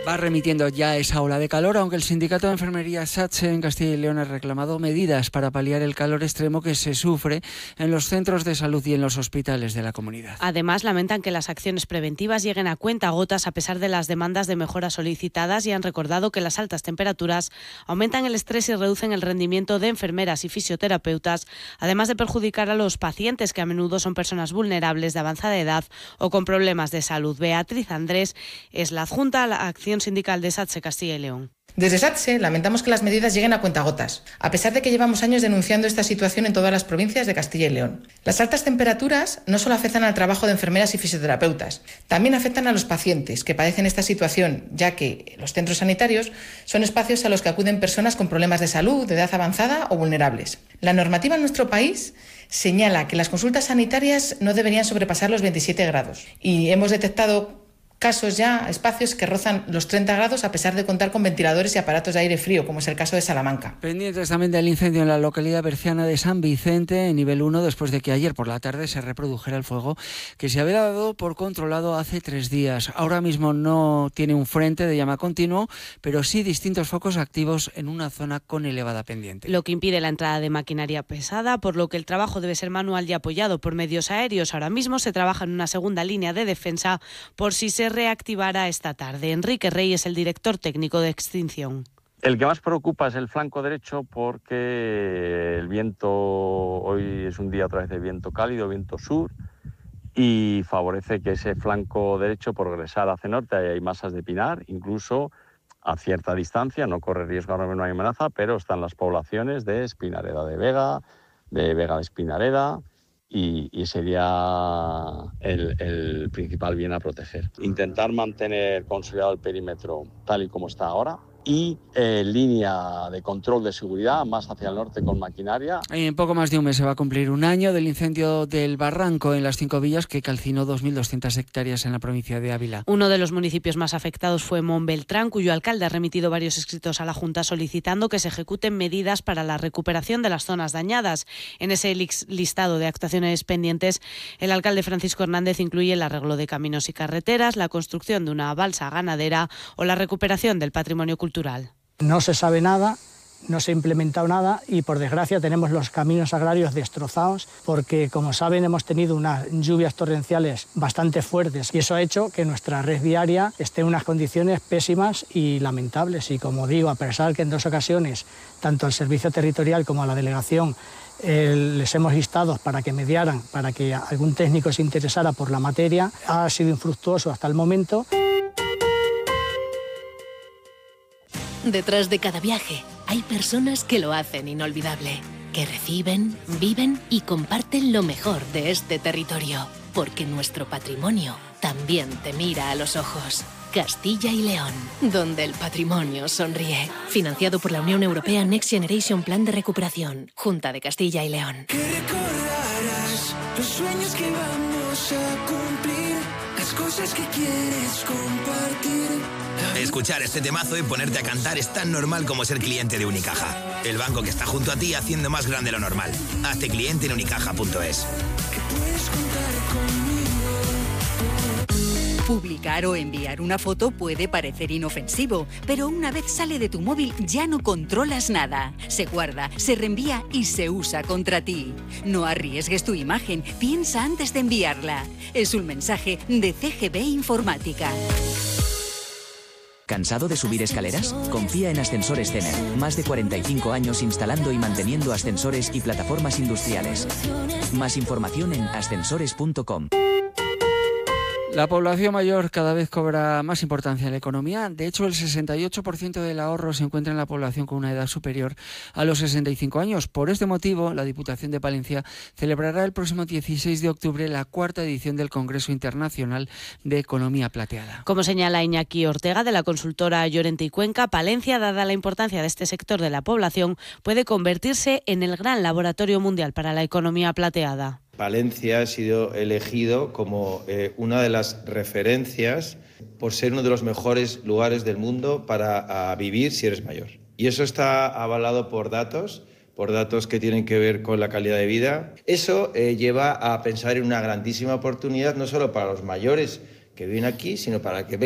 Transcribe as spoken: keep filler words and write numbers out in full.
Va remitiendo ya esa ola de calor, aunque el sindicato de enfermería SATSE en Castilla y León ha reclamado medidas para paliar el calor extremo que se sufre en los centros de salud y en los hospitales de la comunidad. Además, lamentan que las acciones preventivas lleguen a cuentagotas a pesar de las demandas de mejora solicitadas y han recordado que las altas temperaturas aumentan el estrés y reducen el rendimiento de enfermeras y fisioterapeutas, además de perjudicar a los pacientes, que a menudo son personas vulnerables de avanzada edad o con problemas de salud. Beatriz Andrés es la adjunta a la acción sindical de SATSE Castilla y León. Desde SATSE lamentamos que las medidas lleguen a cuentagotas, a pesar de que llevamos años denunciando esta situación en todas las provincias de Castilla y León. Las altas temperaturas no solo afectan al trabajo de enfermeras y fisioterapeutas, también afectan a los pacientes que padecen esta situación, ya que los centros sanitarios son espacios a los que acuden personas con problemas de salud, de edad avanzada o vulnerables. La normativa en nuestro país señala que las consultas sanitarias no deberían sobrepasar los veintisiete grados y hemos detectado casos ya, espacios que rozan los treinta grados a pesar de contar con ventiladores y aparatos de aire frío, como es el caso de Salamanca. Pendientes también del incendio en la localidad berciana de San Vicente, en nivel uno, después de que ayer por la tarde se reprodujera el fuego que se había dado por controlado hace tres días. Ahora mismo no tiene un frente de llama continuo, pero sí distintos focos activos en una zona con elevada pendiente. Lo que impide la entrada de maquinaria pesada, por lo que el trabajo debe ser manual y apoyado por medios aéreos. Ahora mismo se trabaja en una segunda línea de defensa por si se reactivará esta tarde. Enrique Rey es el director técnico de extinción. El que más preocupa es el flanco derecho, porque el viento, hoy es un día otra vez de viento cálido, viento sur, y favorece que ese flanco derecho progresara hacia norte. Ahí hay masas de pinar, incluso a cierta distancia, no corre riesgo, ahora no hay amenaza, pero están las poblaciones de Espinareda de Vega, de Vega de Espinareda, Y, y sería el, el principal bien a proteger. Intentar mantener consolidado el perímetro tal y como está ahora y eh, línea de control de seguridad más hacia el norte con maquinaria. En poco más de un mes se va a cumplir un año del incendio del Barranco en las Cinco Villas, que calcinó dos mil doscientas hectáreas en la provincia de Ávila. Uno de los municipios más afectados fue Montbeltrán, cuyo alcalde ha remitido varios escritos a la Junta solicitando que se ejecuten medidas para la recuperación de las zonas dañadas. En ese listado de actuaciones pendientes, el alcalde Francisco Hernández incluye el arreglo de caminos y carreteras, la construcción de una balsa ganadera o la recuperación del patrimonio cultural. No se sabe nada, no se ha implementado nada y por desgracia tenemos los caminos agrarios destrozados porque, como saben, hemos tenido unas lluvias torrenciales bastante fuertes y eso ha hecho que nuestra red viaria esté en unas condiciones pésimas y lamentables. Y como digo, a pesar que en dos ocasiones tanto al Servicio Territorial como a la Delegación eh, les hemos instado para que mediaran, para que algún técnico se interesara por la materia, ha sido infructuoso hasta el momento. Detrás de cada viaje hay personas que lo hacen inolvidable, que reciben, viven y comparten lo mejor de este territorio, porque nuestro patrimonio también te mira a los ojos. Castilla y León, donde el patrimonio sonríe. Financiado por la Unión Europea Next Generation Plan de Recuperación, Junta de Castilla y León. Que recordarás los sueños que vamos a cumplir, las cosas que quieres compartir. Escuchar este temazo y ponerte a cantar es tan normal como ser cliente de Unicaja. El banco que está junto a ti haciendo más grande lo normal. Hazte cliente en unicaja punto es. Que puedes contar conmigo. Publicar o enviar una foto puede parecer inofensivo, pero una vez sale de tu móvil ya no controlas nada. Se guarda, se reenvía y se usa contra ti. No arriesgues tu imagen, piensa antes de enviarla. Es un mensaje de C G B Informática. ¿Cansado de subir escaleras? Confía en Ascensores Cener. Más de cuarenta y cinco años instalando y manteniendo ascensores y plataformas industriales. Más información en ascensores punto com. La población mayor cada vez cobra más importancia en la economía. De hecho, el sesenta y ocho por ciento del ahorro se encuentra en la población con una edad superior a los sesenta y cinco años. Por este motivo, la Diputación de Palencia celebrará el próximo dieciséis de octubre la cuarta edición del Congreso Internacional de Economía Plateada. Como señala Iñaki Ortega, de la consultora Llorente y Cuenca, Palencia, dada la importancia de este sector de la población, puede convertirse en el gran laboratorio mundial para la economía plateada. Palencia ha sido elegido como eh, una de las referencias por ser uno de los mejores lugares del mundo para vivir si eres mayor. Y eso está avalado por datos, por datos que tienen que ver con la calidad de vida. Eso eh, lleva a pensar en una grandísima oportunidad, no solo para los mayores que viven aquí, sino para que